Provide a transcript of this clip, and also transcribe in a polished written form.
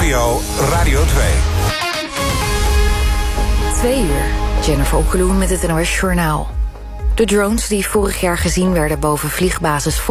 NPO Radio 2. 2 uur. Jennifer Okkeloen met het NOS Journaal. De drones die vorig jaar gezien werden boven vliegbasis